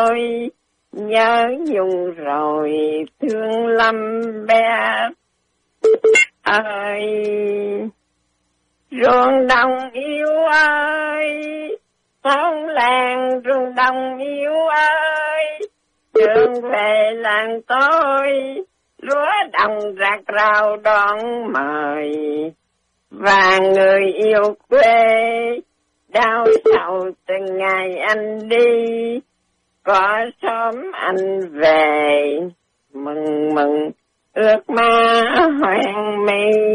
ơi, nhớ dùng rồi thương lắm bé ơi. Ruộng đồng yêu ơi, thôn làng ruộng đồng yêu ơi, đường về làng tôi, lúa đồng rạc rào đón mời. Và người yêu quê, đau sầu từng ngày anh đi, có sớm anh về, mừng mừng ước mơ hoang mây.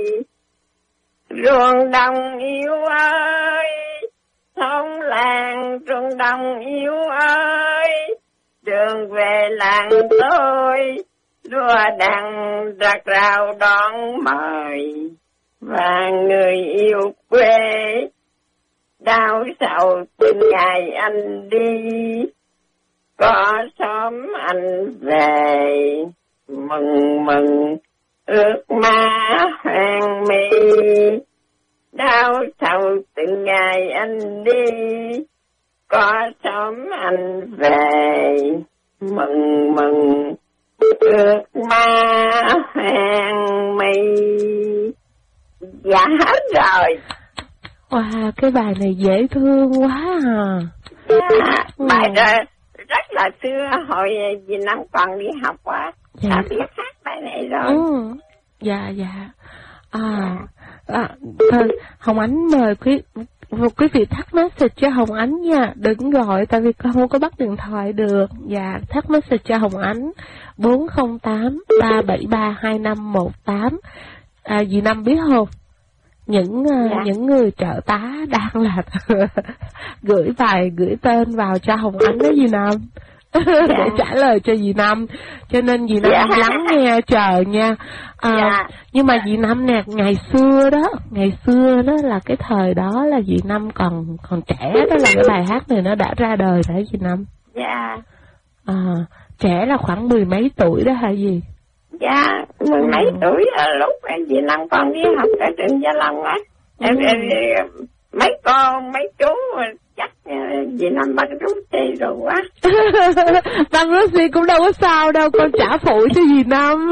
Ruộng đồng yêu ơi, thôn làng ruộng đồng yêu ơi, đường về làng tôi, lúa đằng rạc rào đón mời. Và người yêu quê, đau sầu từng ngày anh đi, có sớm anh về, mừng mừng ước mơ hoang mây. Đau sầu từng ngày anh đi, có sớm anh về, mừng mừng ước mơ hoang mây. Dạ hết rồi. Wow, cái bài này dễ thương quá à. Dạ, bài đó rất là xưa, hồi vì năm còn đi học quá, đã biết hát bài này rồi. Dạ. Thôi, Hồng Ánh mời quý vị thắc message cho Hồng Ánh nha, đừng gọi tại vì con không có bắt điện thoại được. Dạ, thắc message cho Hồng Ánh 408 373 2518. Dì Năm biết không? Những người trợ tá đang là gửi tên vào cho Hồng Ánh đó dì Năm. Để trả lời cho dì Năm, cho nên dì Năm lắng nghe chờ nha. Nhưng mà dì Năm nè, ngày xưa đó là cái thời đó là dì Năm còn trẻ, đó là cái bài hát này nó đã ra đời đấy dì Năm. Dạ. Trẻ là khoảng 10 mấy tuổi đó hả dì? Dạ, 10 mấy tuổi lúc dì Năm còn đi học ở trường Gia Long á. Mấy con, mấy chú chắc dì Năm băng Russi rồi quá. Băng Russi cũng đâu có sao đâu, con trả phụ cho dì Năm.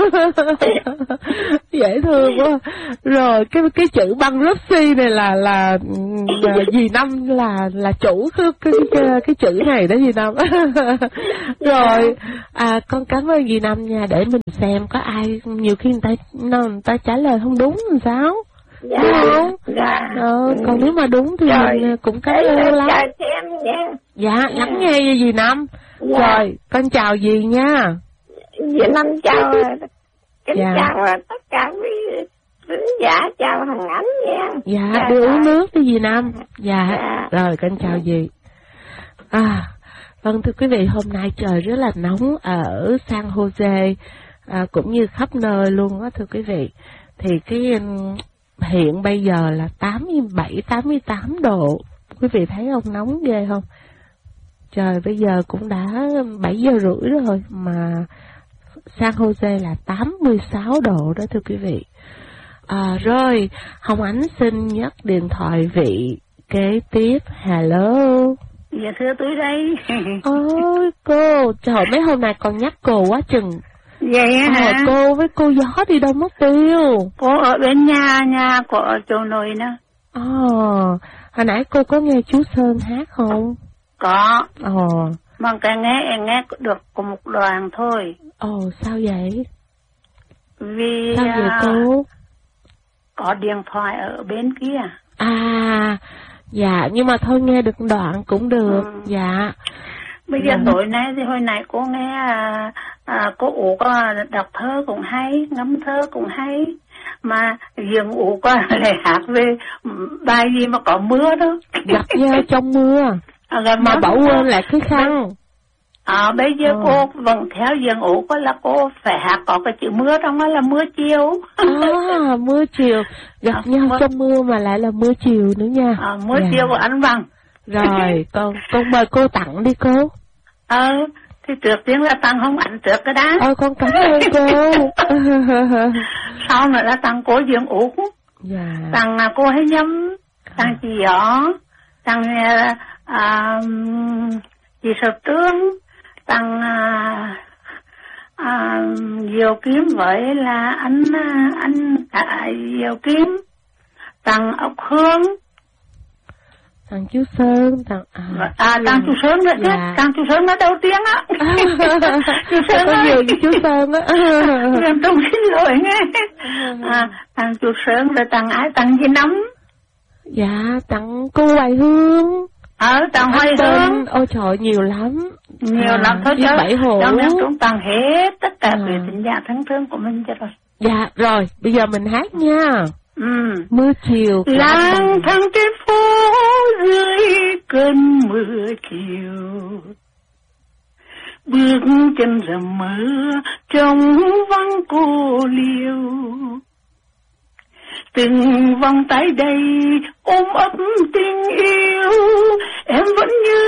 Dễ thương quá. Rồi cái chữ băng Russi này là dì Năm là chủ cái chữ này đó dì Năm. Rồi con cảm ơn dì Năm nha, để mình xem có ai, nhiều khi người ta trả lời không đúng làm sao. Dạ, còn nếu mà đúng thì mình cũng cảm ơn lắm. Dạ, lắng nghe dì Năm. Rồi, con chào dì nha. Dì Năm chào, chào tất cả quý khán giả, chào Hồng Ánh nha. Dạ, đưa uống nước đi dì Năm. Dạ, rồi con chào dì. Vâng, thưa quý vị, hôm nay trời rất là nóng ở San Jose, cũng như khắp nơi luôn á thưa quý vị. Thì hiện bây giờ là 87-88 độ. Quý vị thấy không, nóng ghê không? Trời bây giờ cũng đã 7 giờ rưỡi rồi mà San Jose là 86 độ đó thưa quý vị. Rồi, Hồng Ánh xin nhắc điện thoại vị kế tiếp. Hello. Dạ thưa tôi đây. Ôi cô, trời mấy hôm nay còn nhắc cô quá chừng. Vậy hả? Cô với cô Gió đi đâu mất tiêu? Cô ở bên nhà của chỗ nội nữa. Hồi nãy cô có nghe chú Sơn hát không? Có. Mà cái nghe được cùng một đoàn thôi. Sao vậy? Vì sao vậy cô? Có điện thoại ở bên kia. Dạ, nhưng mà thôi nghe được đoạn cũng được. Dạ. Bây giờ tối nay thì hồi nãy cô nghe cô Ú có đọc thơ cũng hay, ngâm thơ cũng hay. Mà riêng Ú có lại hát về bài gì mà có mưa đó. Gặp nhau trong mưa. Mà bỏ quên lại cái khăn. Bây giờ cô vẫn theo riêng Ú có là cô phải hát có cái chữ mưa trong đó là mưa chiều. Mưa chiều. Gặp nhau trong mưa mà lại là mưa chiều nữa nha. Mưa chiều của anh Bằng. Rồi, con mời cô tặng đi cô. Thì trước tiên là tặng Hồng Ánh trước cái đã. Con cảm ơn cô. Sau nữa là tặng cô Dương Út. Tặng cô Hay Nhâm. Tặng chị Gió. Tặng chị Sở Trương. tặng Diệu Kiếm với là anh Diệu Kiếm, tặng ốc hương, tặng chú Sơn, tặng chú Sơn nữa chứ, tặng chú Sơn nó đầu tiên á. Chú Sơn có nhiều với chú Sơn á. Em tôi xin lỗi nghe. Tặng chú Sơn rồi tặng ai, tặng gì Năm? Dạ, tặng cô Hoài Hương. Tặng Hoài Hương. Ôi trời, nhiều lắm. Nhiều lắm thôi chứ. Bảy hộ. Trong em cũng tặng hết tất cả quý thính giả thân thương của mình cho rồi. Dạ, rồi, bây giờ mình hát nha. Mưa chiều lang thang trên phố dưới cơn mưa chiều, bước chân rầm mưa trong vắng cô liêu, từng vòng tay đầy ôm ấp tình yêu em vẫn như